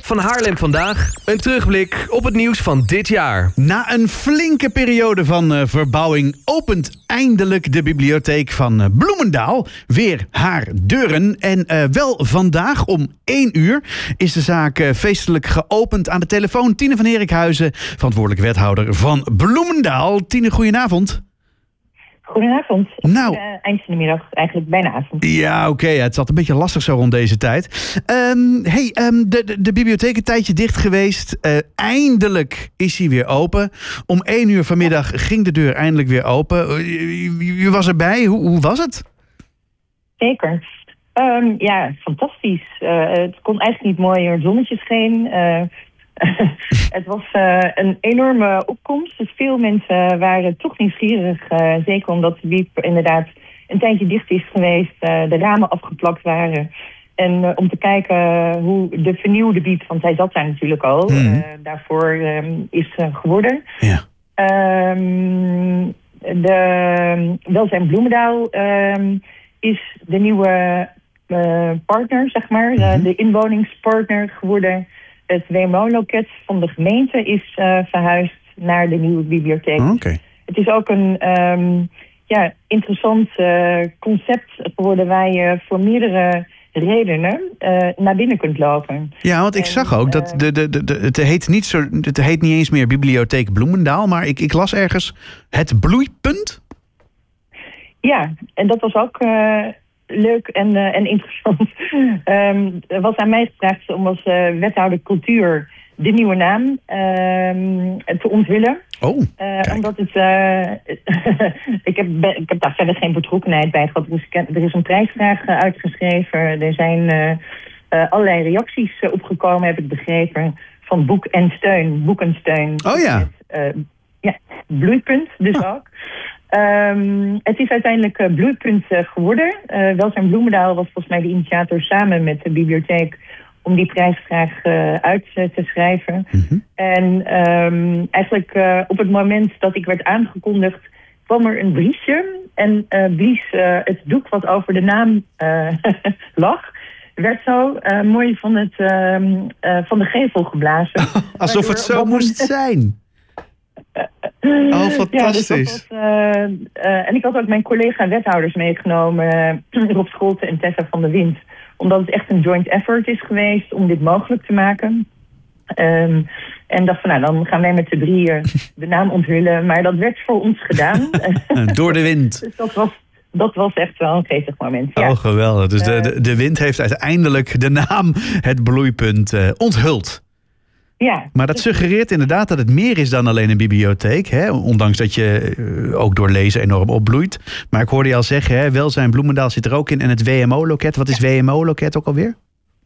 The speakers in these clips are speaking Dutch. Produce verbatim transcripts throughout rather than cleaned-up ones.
Van Haarlem vandaag. Een terugblik op het nieuws van dit jaar. Na een flinke periode van uh, verbouwing opent eindelijk de bibliotheek van uh, Bloemendaal weer haar deuren. En uh, wel vandaag om één uur is de zaak uh, feestelijk geopend. Aan de telefoon Tine van Herikhuizen, verantwoordelijk wethouder van Bloemendaal. Tine, goedenavond. Goedenavond. Nou, uh, eind van de middag, eigenlijk bijna avond. Ja, oké. Okay. Het zat een beetje lastig zo rond deze tijd. Um, hey, um, de, de, de bibliotheek een tijdje dicht geweest. Uh, eindelijk is hij weer open. Om één uur vanmiddag ging de deur eindelijk weer open. Je, je was erbij. Hoe, hoe was het? Zeker. Um, ja, fantastisch. Uh, het kon eigenlijk niet mooier. Het zonnetje scheen. Uh, het was uh, een enorme opkomst. Dus veel mensen waren toch nieuwsgierig. Uh, zeker omdat de biep inderdaad een tijdje dicht is geweest. Uh, de ramen afgeplakt waren. En uh, om te kijken hoe de vernieuwde biep, want hij zat daar natuurlijk al, mm-hmm. uh, daarvoor um, is uh, geworden. Ja. Um, de Welzijn Bloemendaal um, is de nieuwe uh, partner, zeg maar. Mm-hmm. Uh, de inwoningspartner geworden. Het W M O-loket van de gemeente is uh, verhuisd naar de nieuwe bibliotheek. Oh, okay. Het is ook een um, ja, interessant uh, concept geworden waar je voor meerdere redenen uh, naar binnen kunt lopen. Ja, want ik en, zag ook dat de, de, de, de, het, heet niet zo, het heet niet eens meer Bibliotheek Bloemendaal, maar ik, ik las ergens het bloeipunt. Ja, en dat was ook Uh, leuk en, uh, en interessant. um, er was aan mij gevraagd om als uh, wethouder cultuur de nieuwe naam um, te onthullen. Oh, uh, omdat het uh, ik, heb, ik heb daar verder geen betrokkenheid bij gehad. Dus er is een prijsvraag uh, uitgeschreven. Er zijn uh, uh, allerlei reacties uh, opgekomen, heb ik begrepen, van boek en steun. Boek en steun. Oh ja. Met, uh, ja, bloeipunt dus oh. ook. Um, het is uiteindelijk uh, bloeipunt uh, geworden. Uh, Welzijn Bloemendaal was volgens mij de initiator samen met de bibliotheek om die prijsvraag uh, uit uh, te schrijven. Mm-hmm. En um, eigenlijk uh, op het moment dat ik werd aangekondigd, kwam er een briesje en uh, blies uh, het doek wat over de naam uh, lag, werd zo uh, mooi van, het, uh, uh, van de gevel geblazen. Alsof het zo moest zijn. Oh, fantastisch. Ja, dus was, uh, uh, en ik had ook mijn collega-wethouders meegenomen, uh, Rob Scholten en Tessa van der Wind. Omdat het echt een joint effort is geweest om dit mogelijk te maken. Um, en dacht van, nou, dan gaan wij met de drieën de naam onthullen. Maar dat werd voor ons gedaan. Door de wind. Dus dat was, dat was echt wel een geestig moment. Ja. Oh, geweldig. Dus de, de, de wind heeft uiteindelijk de naam Het Bloeipunt uh, onthuld. Ja, maar dat suggereert inderdaad dat het meer is dan alleen een bibliotheek. Hè? Ondanks dat je uh, ook door lezen enorm opbloeit. Maar ik hoorde je al zeggen, hè, Welzijn Bloemendaal zit er ook in. En het W M O-loket. Wat is ja. W M O-loket ook alweer?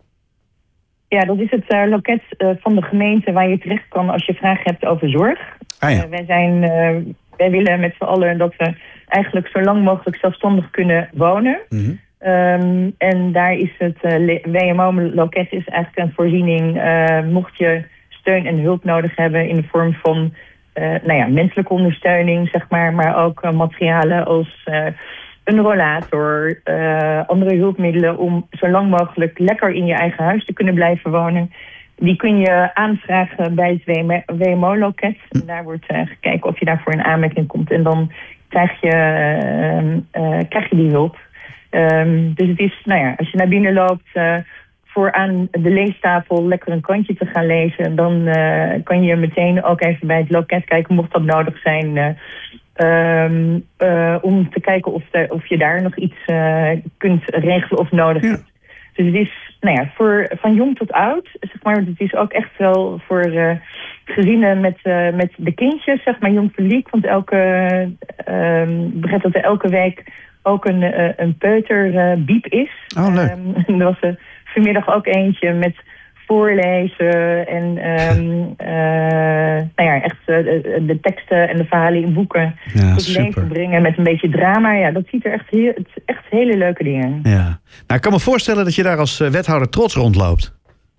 Ja, dat is het uh, loket uh, van de gemeente waar je terecht kan als je vragen hebt over zorg. Ah, ja. uh, wij, zijn, uh, wij willen met z'n allen dat we eigenlijk zo lang mogelijk zelfstandig kunnen wonen. Mm-hmm. Um, en daar is het uh, W M O-loket is eigenlijk een voorziening. Uh, mocht je steun en hulp nodig hebben in de vorm van uh, nou ja, menselijke ondersteuning, zeg maar, maar ook uh, materialen als uh, een rollator, uh, andere hulpmiddelen om zo lang mogelijk lekker in je eigen huis te kunnen blijven wonen. Die kun je aanvragen bij het W M O-loket. En daar wordt uh, gekeken of je daarvoor in aanmerking komt. En dan krijg je, uh, uh, krijg je die hulp. Um, dus het is, nou ja, als je naar binnen loopt, Uh, voor aan de leestafel lekker een krantje te gaan lezen, dan uh, kan je meteen ook even bij het loket kijken, mocht dat nodig zijn, uh, um, uh, om te kijken of, de, of je daar nog iets uh, kunt regelen of nodig hebt. Ja. Dus het is, nou ja, voor van jong tot oud, zeg maar, het is ook echt wel voor uh, gezinnen met, uh, met de kindjes, zeg maar, jong publiek, want elke, uh, begrijp dat er elke week ook een, uh, een peuter uh, biep is. Oh, leuk. Um, er was een vanmiddag ook eentje met voorlezen en um, uh, nou ja, echt uh, de, de teksten en de verhalen in boeken ja, tot leven brengen met een beetje drama. Ja, dat ziet er echt, heel, het is echt hele leuke dingen. Ja. Nou, ik kan me voorstellen dat je daar als wethouder trots rondloopt.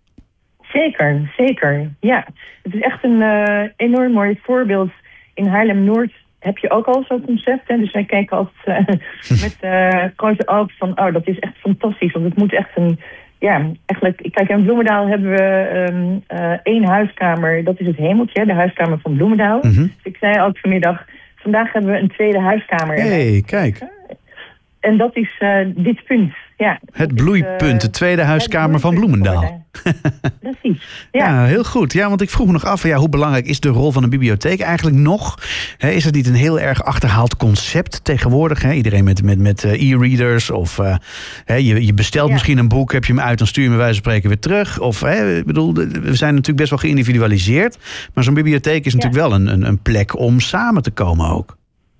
Zeker, zeker. Ja, het is echt een uh, enorm mooi voorbeeld. In Haarlem-Noord heb je ook al zo'n concept. Hè? Dus wij kijken altijd uh, met uh, grote ogen van, oh, dat is echt fantastisch. Want het moet echt een ja, eigenlijk, kijk, in Bloemendaal hebben we um, uh, één huiskamer. Dat is het Hemeltje, de huiskamer van Bloemendaal. Mm-hmm. Dus ik zei ook vanmiddag, vandaag hebben we een tweide huiskamer. Hé, hey, kijk. En dat is uh, dit punt. Ja, het bloeipunt, is, uh, de tweede huiskamer van Bloemendaal. Precies, ja. Ja, heel goed. Ja, want ik vroeg me nog af, ja, hoe belangrijk is de rol van een bibliotheek eigenlijk nog? He, is het niet een heel erg achterhaald concept tegenwoordig? He? Iedereen met, met, met uh, e-readers of uh, he, je, je bestelt ja. misschien een boek, heb je hem uit, dan stuur je hem bij wijze van spreken weer terug. Of, he, ik bedoel, we zijn natuurlijk best wel geïndividualiseerd, maar zo'n bibliotheek is natuurlijk ja. wel een, een, een plek om samen te komen ook.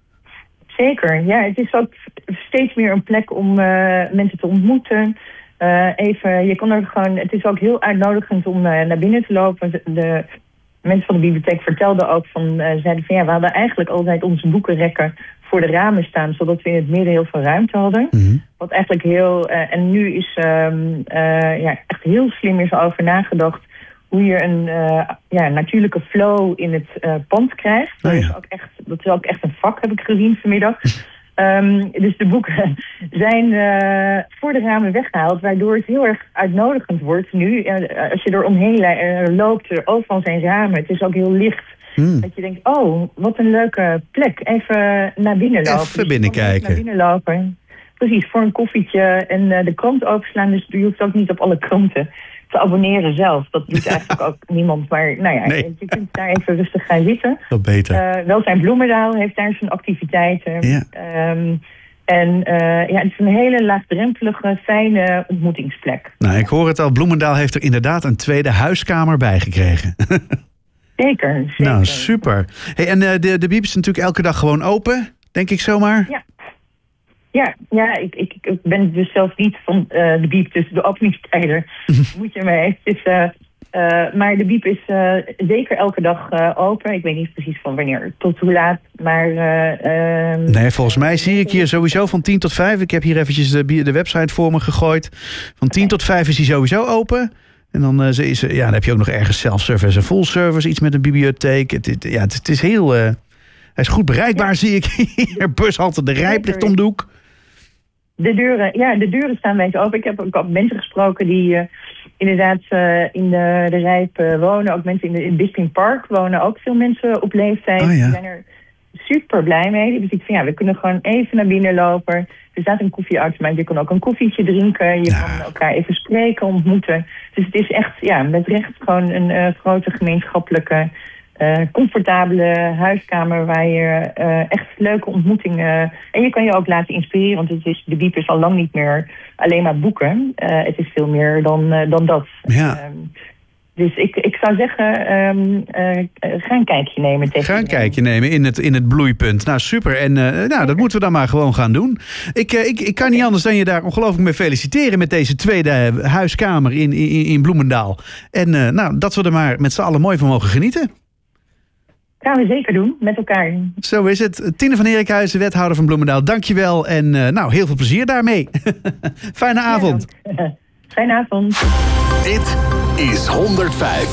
Zeker, ja. Het is ook steeds meer een plek om uh, mensen te ontmoeten. Uh, even, je kan er gewoon, het is ook heel uitnodigend om uh, naar binnen te lopen. De, de mensen van de bibliotheek vertelden ook van, uh, zeiden van ja, we hadden eigenlijk altijd onze boekenrekken voor de ramen staan, zodat we in het midden heel veel ruimte hadden. Mm-hmm. Wat eigenlijk heel, uh, en nu is uh, uh, ja, echt heel slim is over nagedacht hoe je een uh, ja, natuurlijke flow in het uh, pand krijgt. Oh ja. dat, is ook echt, dat is ook echt een vak, heb ik gezien vanmiddag. um, dus de boeken zijn uh, voor de ramen weggehaald, waardoor het heel erg uitnodigend wordt nu. Uh, als je er omheen uh, loopt, er overal zijn ramen. Het is ook heel licht. Hmm. Dat je denkt, oh, wat een leuke plek. Even naar binnen lopen. Even binnenkijken. Naar binnen lopen. Precies, voor een koffietje en uh, de krant openslaan. Dus je hoeft ook niet op alle kranten te abonneren zelf. Dat doet eigenlijk ook niemand. Maar nou ja, nee. je kunt daar even rustig gaan zitten. Dat beter. Uh, Welzijn Bloemendaal heeft daar zijn activiteiten. Ja. Um, en uh, ja, het is een hele laagdrempelige, fijne ontmoetingsplek. Nou, ik hoor het al. Bloemendaal heeft er inderdaad een tweede huiskamer bij gekregen. Zeker, zeker. Nou, super. Hey, en uh, de, de Biep is natuurlijk elke dag gewoon open, denk ik zomaar? Ja. Ja, ja ik, ik, ik ben dus zelf niet van uh, de Biep, dus de openingstijden moet je mee. Het is, uh, uh, maar de Biep is uh, zeker elke dag uh, open. Ik weet niet precies van wanneer tot hoe laat, maar... Uh, uh, nee, volgens mij zie ik hier sowieso van tien tot vijf. Ik heb hier eventjes de, de website voor me gegooid. Van tien okay. tot vijf is hij sowieso open. En dan, uh, is, ja, dan heb je ook nog ergens self-service en full service, iets met een bibliotheek. Het, het, ja, het, het is heel... Uh, hij is goed bereikbaar, ja. zie ik hier. Bushalte de Rijp ligt om de hoek. De deuren, ja, de deuren staan wijd open. Ik heb ook al mensen gesproken die uh, inderdaad uh, in de, de Rijp uh, wonen. Ook mensen in, de, in Bisping Park wonen ook veel mensen op leeftijd. Oh, ja. Die zijn er super blij mee. Dus ik vind, ja, we kunnen gewoon even naar binnen lopen. Er staat een koffieautomaat. Je kan ook een koffietje drinken. Je ja. kan elkaar even spreken, ontmoeten. Dus het is echt, ja, met recht gewoon een uh, grote gemeenschappelijke... Uh, comfortabele huiskamer waar je uh, echt leuke ontmoetingen... En je kan je ook laten inspireren, want het is, de Biep is al lang niet meer alleen maar boeken. Uh, het is veel meer dan, uh, dan dat. Ja. Um, dus ik, ik zou zeggen, um, uh, ga een kijkje nemen. Tegen ga een kijkje nemen in het, in het bloeipunt. Nou, super. En uh, nou, dat moeten we dan maar gewoon gaan doen. Ik, uh, ik, ik kan niet anders dan je daar ongelooflijk mee feliciteren... met deze tweede huiskamer in, in, in Bloemendaal. En uh, nou, dat we er maar met z'n allen mooi van mogen genieten. Gaan we zeker doen, met elkaar. Zo is het. Tine van Erikhuizen, wethouder van Bloemendaal. Dankjewel en uh, nou, heel veel plezier daarmee. Fijne avond. Ja, fijne avond. Dit is honderdvijf.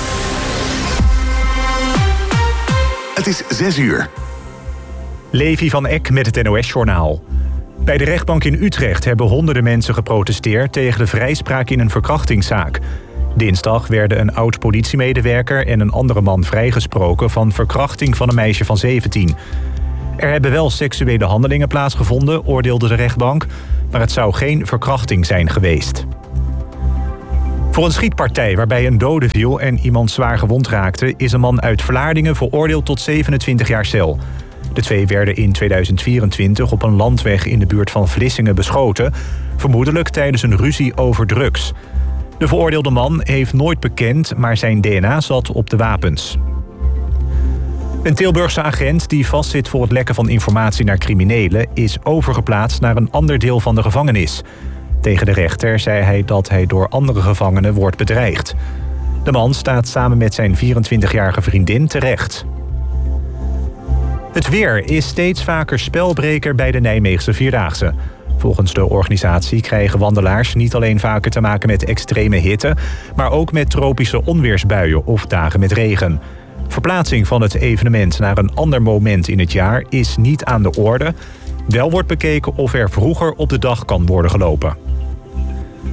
Het is zes uur. Levi van Eck met het N O S-journaal. Bij de rechtbank in Utrecht hebben honderden mensen geprotesteerd... tegen de vrijspraak in een verkrachtingszaak. Dinsdag werden een oud-politiemedewerker en een andere man vrijgesproken... van verkrachting van een meisje van zeventien. Er hebben wel seksuele handelingen plaatsgevonden, oordeelde de rechtbank... maar het zou geen verkrachting zijn geweest. Voor een schietpartij waarbij een dode viel en iemand zwaar gewond raakte... is een man uit Vlaardingen veroordeeld tot zevenentwintig jaar cel. De twee werden in tweeduizend vierentwintig op een landweg in de buurt van Vlissingen beschoten... vermoedelijk tijdens een ruzie over drugs... De veroordeelde man heeft nooit bekend, maar zijn D N A zat op de wapens. Een Tilburgse agent die vastzit voor het lekken van informatie naar criminelen... is overgeplaatst naar een ander deel van de gevangenis. Tegen de rechter zei hij dat hij door andere gevangenen wordt bedreigd. De man staat samen met zijn vierentwintigjarige vriendin terecht. Het weer is steeds vaker spelbreker bij de Nijmeegse Vierdaagse. Volgens de organisatie krijgen wandelaars niet alleen vaker te maken met extreme hitte... maar ook met tropische onweersbuien of dagen met regen. Verplaatsing van het evenement naar een ander moment in het jaar is niet aan de orde. Wel wordt bekeken of er vroeger op de dag kan worden gelopen.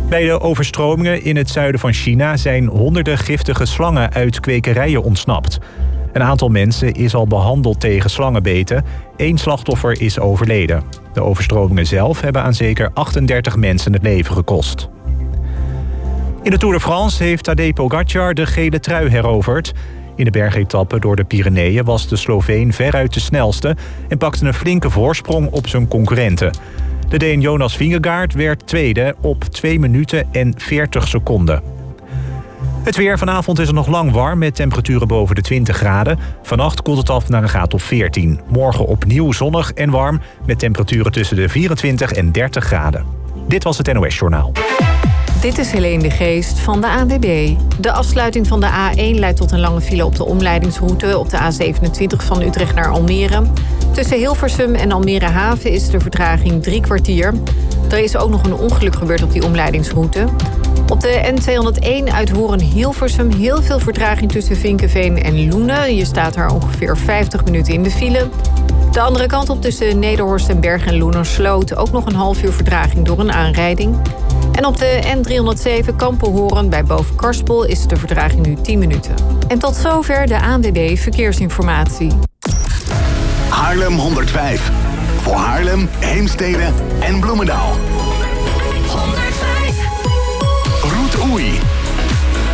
Bij de overstromingen in het zuiden van China zijn honderden giftige slangen uit kwekerijen ontsnapt. Een aantal mensen is al behandeld tegen slangenbeten. Eén slachtoffer is overleden. De overstromingen zelf hebben aan zeker achtendertig mensen het leven gekost. In de Tour de France heeft Tadej Pogacar de gele trui heroverd. In de bergetappe door de Pyreneeën was de Sloveen veruit de snelste en pakte een flinke voorsprong op zijn concurrenten. De Deen Jonas Vingegaard werd tweede op twee minuten en veertig seconden. Het weer. Vanavond is het nog lang warm met temperaturen boven de twintig graden. Vannacht koelt het af naar een graad of veertien. Morgen opnieuw zonnig en warm met temperaturen tussen de vierentwintig en dertig graden. Dit was het N O S Journaal. Dit is Helene de Geest van de A N W B. De afsluiting van de A één leidt tot een lange file op de omleidingsroute op de A zevenentwintig van Utrecht naar Almere. Tussen Hilversum en Almere Haven is de vertraging drie kwartier. Er is ook nog een ongeluk gebeurd op die omleidingsroute. Op de N tweehonderdéén uit Horen-Hilversum heel veel vertraging tussen Vinkeveen en Loenen. Je staat daar ongeveer vijftig minuten in de file. De andere kant op tussen Nederhorst en Berg en Loenersloot ook nog een half uur vertraging door een aanrijding. En op de N driehonderdzeven Kampenhoren bij Boven-Karspel is de vertraging nu tien minuten. En tot zover de A N W B Verkeersinformatie. Haarlem honderdvijf. Voor Haarlem, Heemstede en Bloemendaal. honderdvijf. Roet Oei.